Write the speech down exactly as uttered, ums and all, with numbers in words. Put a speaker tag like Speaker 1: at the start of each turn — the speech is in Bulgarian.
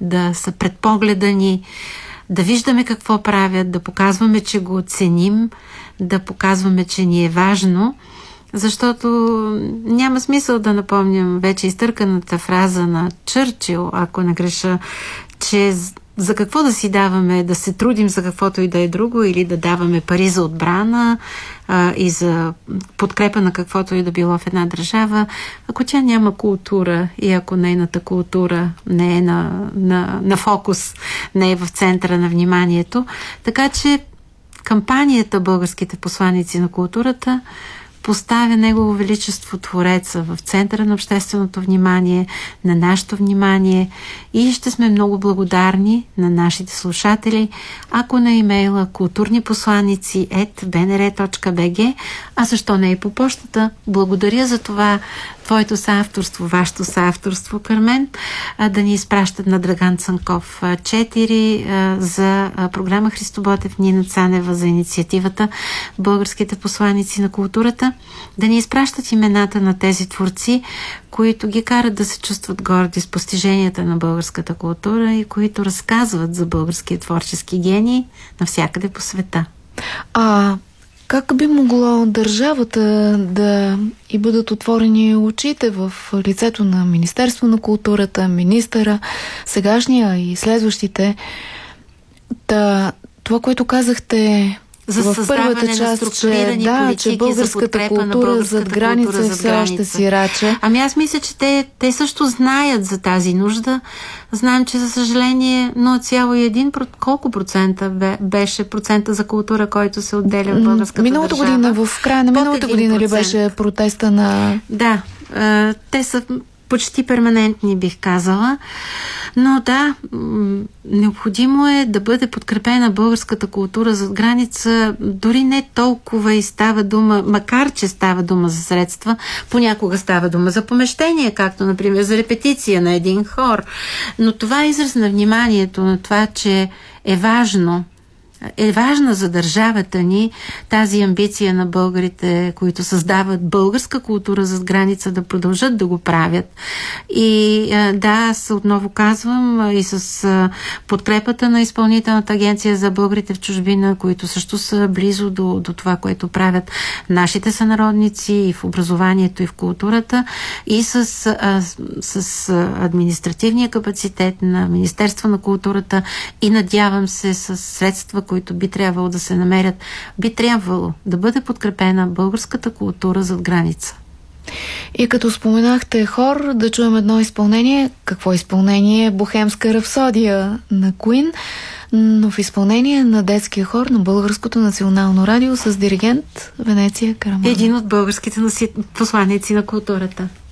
Speaker 1: да са пред погледа ни, да виждаме какво правят, да показваме, че го ценим, да показваме, че ни е важно, защото няма смисъл да напомням вече изтърканата фраза на Чърчил, ако не греша, че за какво да си даваме, да се трудим за каквото и да е друго, или да даваме пари за отбрана а, и за подкрепа на каквото и да било в една държава, ако тя няма култура и ако нейната култура не е на, на, на фокус, не е в центъра на вниманието. Така че кампанията Българските посланици на културата поставя Негово Величество Твореца в центъра на общественото внимание, на нашето внимание, и ще сме много благодарни на нашите слушатели, ако на имейла културнипосланици ет би ен ер точка би джи, а защо не и по почтата. Благодаря за това твоето съавторство, вашето съавторство, Кармен, да ни изпращат на Драган Цанков четири за програма Христо Ботев, Нина Цанева за инициативата Българските посланици на културата, да ни изпращат имената на тези творци, които ги карат да се чувстват горди с постиженията на българската култура и които разказват за българския творчески гений навсякъде по света.
Speaker 2: А как би могло държавата да и бъдат отворени очите в лицето на Министерство на културата, министъра, сегашния и следващите? Та, това, което казахте
Speaker 1: за
Speaker 2: в първата част, че, да, че българската култура зад граница все още си раче.
Speaker 1: Ами аз мисля, че те, те също знаят за тази нужда. Знаем, че за съжаление нула цяло и едно колко процента беше процента за култура, който се отделя в българската
Speaker 2: миналата
Speaker 1: държава.
Speaker 2: Година, в края на миналата година ли беше протеста на...
Speaker 1: Да, е, те са почти перманентни, бих казала. Но да, необходимо е да бъде подкрепена българската култура зад граница, дори не толкова и става дума, макар че става дума за средства, понякога става дума за помещение, както например за репетиция на един хор. Но това е израз на вниманието, на това, че е важно е важна за държавата ни тази амбиция на българите, които създават българска култура зад граница, да продължат да го правят. И да, аз отново казвам, и с подкрепата на Изпълнителната агенция за българите в чужбина, които също са близо до, до това, което правят нашите сънародници и в образованието, и в културата, и с, с административния капацитет на Министерство на културата, и надявам се с средства, които би трябвало да се намерят, би трябвало да бъде подкрепена българската култура зад граница.
Speaker 2: И като споменахте хор, да чуем едно изпълнение. Какво изпълнение? Бохемска рапсодия на Queen, но в изпълнение на детския хор на Българското национално радио с диригент Венеция Караманова.
Speaker 1: Един от българските посланици на културата.